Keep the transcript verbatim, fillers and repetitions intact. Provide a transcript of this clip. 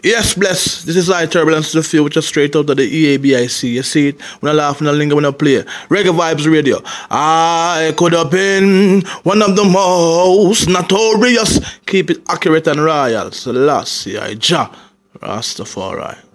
Yes, bless. This is I Turbulence to the Field, which is straight out of the E A B I C. You see it? When I laugh, when I linger, when I play. Reggae Vibes Radio. I could have been one of the most notorious. Keep it accurate and royal. Selassie, I Ja. Rastafari.